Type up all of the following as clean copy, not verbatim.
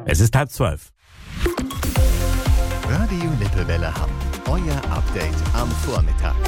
Es ist 11:30. Radio Lippewelle Hamm. Euer Update am Vormittag.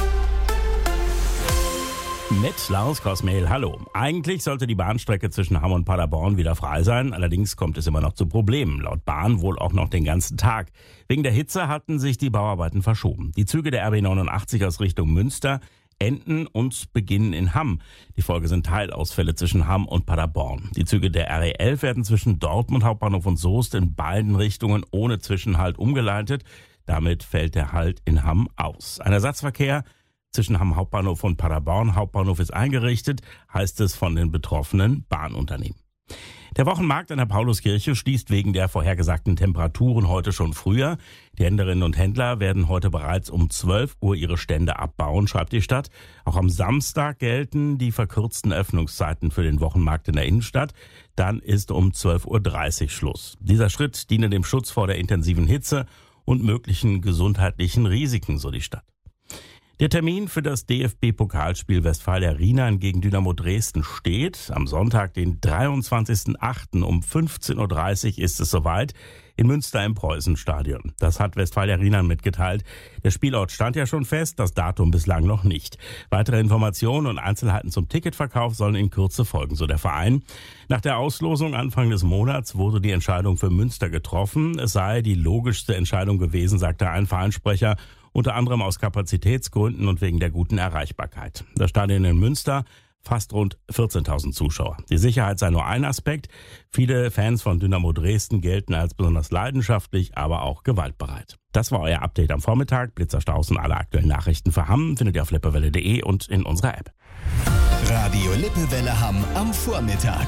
Mit Lars Kosmehl, hallo. Eigentlich sollte die Bahnstrecke zwischen Hamm und Paderborn wieder frei sein. Allerdings kommt es immer noch zu Problemen. Laut Bahn wohl auch noch den ganzen Tag. Wegen der Hitze hatten sich die Bauarbeiten verschoben. Die Züge der RB 89 aus Richtung Münster enden und beginnen in Hamm. Die Folge sind Teilausfälle zwischen Hamm und Paderborn. Die Züge der RE 11 werden zwischen Dortmund Hauptbahnhof und Soest in beiden Richtungen ohne Zwischenhalt umgeleitet. Damit fällt der Halt in Hamm aus. Ein Ersatzverkehr zwischen Hamm Hauptbahnhof und Paderborn Hauptbahnhof ist eingerichtet, heißt es von den betroffenen Bahnunternehmen. Der Wochenmarkt an der Pauluskirche schließt wegen der vorhergesagten Temperaturen heute schon früher. Die Händlerinnen und Händler werden heute bereits um 12 Uhr ihre Stände abbauen, schreibt die Stadt. Auch am Samstag gelten die verkürzten Öffnungszeiten für den Wochenmarkt in der Innenstadt. Dann ist um 12:30 Uhr Schluss. Dieser Schritt diene dem Schutz vor der intensiven Hitze und möglichen gesundheitlichen Risiken, so die Stadt. Der Termin für das DFB-Pokalspiel Westfalia Rienan gegen Dynamo Dresden steht. Am Sonntag, den 23.08. um 15:30 Uhr ist es soweit in Münster im Preußenstadion. Das hat Westfalia Rienan mitgeteilt. Der Spielort stand ja schon fest, das Datum bislang noch nicht. Weitere Informationen und Einzelheiten zum Ticketverkauf sollen in Kürze folgen, so der Verein. Nach der Auslosung Anfang des Monats wurde die Entscheidung für Münster getroffen. Es sei die logischste Entscheidung gewesen, sagte ein Vereinssprecher. Unter anderem aus Kapazitätsgründen und wegen der guten Erreichbarkeit. Das Stadion in Münster fast rund 14.000 Zuschauer. Die Sicherheit sei nur ein Aspekt. Viele Fans von Dynamo Dresden gelten als besonders leidenschaftlich, aber auch gewaltbereit. Das war euer Update am Vormittag. Blitzerstaus und alle aktuellen Nachrichten für Hamm findet ihr auf lippewelle.de und in unserer App. Radio Lippewelle Hamm am Vormittag.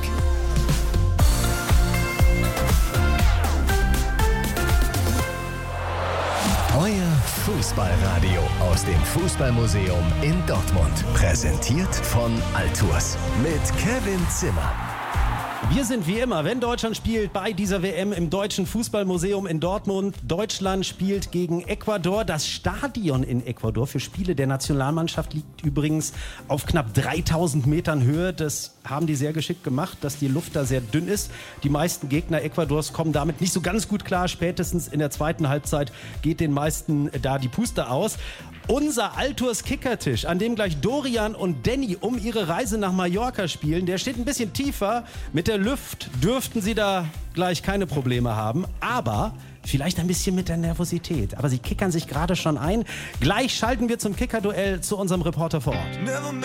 Euer Fußballradio aus dem Fußballmuseum in Dortmund. Präsentiert von Altours mit Kevin Zimmer. Wir sind wie immer, wenn Deutschland spielt, bei dieser WM im Deutschen Fußballmuseum in Dortmund. Deutschland spielt gegen Ecuador. Das Stadion in Ecuador für Spiele der Nationalmannschaft liegt übrigens auf knapp 3000 Metern Höhe. Das haben die sehr geschickt gemacht, dass die Luft da sehr dünn ist. Die meisten Gegner Ecuadors kommen damit nicht so ganz gut klar. Spätestens in der zweiten Halbzeit geht den meisten da die Puste aus. Unser Altours Kickertisch, an dem gleich Dorian und Danny um ihre Reise nach Mallorca spielen, der steht ein bisschen tiefer. Mit der Luft dürften sie da gleich keine Probleme haben, aber vielleicht ein bisschen mit der Nervosität. Aber sie kickern sich gerade schon ein. Gleich schalten wir zum Kickerduell zu unserem Reporter vor Ort.